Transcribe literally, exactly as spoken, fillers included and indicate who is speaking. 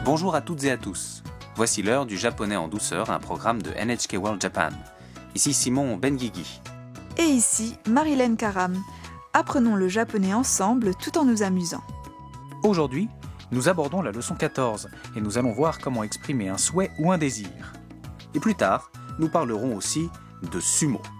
Speaker 1: Bonjour à toutes et à tous. Voici l'heure du japonais en douceur, un programme de N H K World Japan. Ici Simon Benguigui.
Speaker 2: Et ici Marilyn Karam. Apprenons le japonais ensemble tout en nous amusant.
Speaker 3: Aujourd'hui, nous abordons la leçon quatorze et nous allons voir comment exprimer un souhait ou un désir.
Speaker 1: Et plus tard, nous parlerons aussi de sumo.